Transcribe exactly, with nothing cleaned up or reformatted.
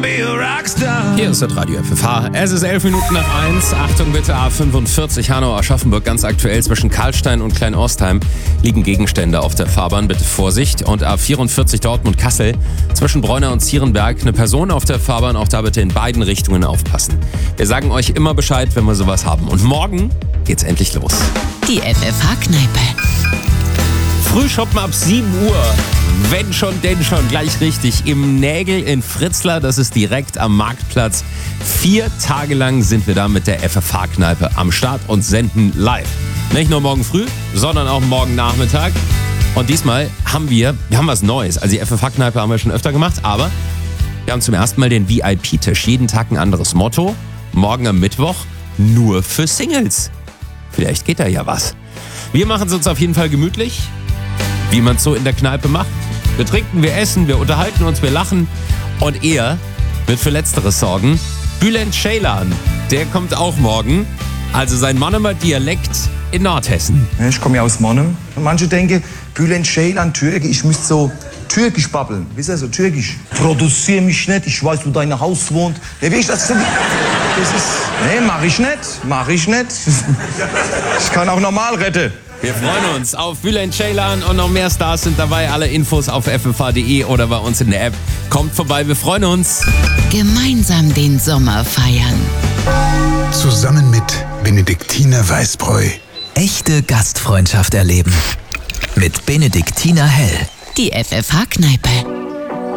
be a rockstar. Hier ist das Radio F F H. Es ist elf Minuten nach eins. Achtung bitte, A fünfundvierzig Hanau-Aschaffenburg, ganz aktuell zwischen Karlstein und Klein-Ostheim liegen Gegenstände auf der Fahrbahn. Bitte Vorsicht. Und A vierundvierzig Dortmund-Kassel zwischen Bräuner und Zierenberg. Eine Person auf der Fahrbahn, auch da bitte in beiden Richtungen aufpassen. Wir sagen euch immer Bescheid, wenn wir sowas haben. Und morgen geht's endlich los. Die F F H-Kneipe. Frühshoppen ab sieben Uhr. Wenn schon, denn schon, gleich richtig. Im Nägel in Fritzlar, das ist direkt am Marktplatz. Vier Tage lang sind wir da mit der F F H-Kneipe am Start und senden live. Nicht nur morgen früh, sondern auch morgen Nachmittag. Und diesmal haben wir, wir haben was Neues. Also die F F H-Kneipe haben wir schon öfter gemacht, aber wir haben zum ersten Mal den V I P-Tisch. Jeden Tag ein anderes Motto. Morgen am Mittwoch nur für Singles. Vielleicht geht da ja was. Wir machen es uns auf jeden Fall gemütlich, wie man es so in der Kneipe macht. Wir trinken, wir essen, wir unterhalten uns, wir lachen. Und er wird für Letzteres sorgen. Bülent Ceylan, der kommt auch morgen. Also sein Monomer Dialekt in Nordhessen. Ich komme ja aus Monnem. Manche denken, Bülent Ceylan, Türkisch, ich müsste so türkisch babbeln. Wisst ihr, so türkisch. Produzier mich nicht, ich weiß, wo dein Haus wohnt. Ja, wie ich das finde, das ist... Nee, mach ich nicht, mach ich nicht. Ich kann auch normal retten. Wir freuen uns auf Bülent Ceylan und noch mehr Stars sind dabei. Alle Infos auf f f h punkt d e oder bei uns in der App. Kommt vorbei, wir freuen uns. Gemeinsam den Sommer feiern. Zusammen mit Benediktiner Weißbräu. Echte Gastfreundschaft erleben. Mit Benediktiner Hell. Die F F H-Kneipe.